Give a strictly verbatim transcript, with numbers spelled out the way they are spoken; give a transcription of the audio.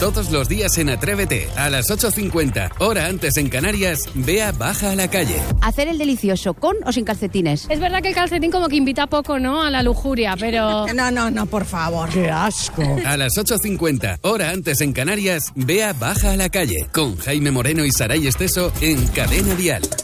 Todos los días en Atrévete, a las ocho cincuenta, hora antes en Canarias, Bea baja a la calle. Hacer el delicioso con o sin calcetines. Es verdad que el calcetín como que invita poco, ¿no?, a la lujuria, pero... No, no, no, por favor. ¡Qué asco! A las ocho cincuenta, hora antes en Canarias, Bea baja a la calle, con Jaime Moreno y Saray Esteso en Cadena Dial.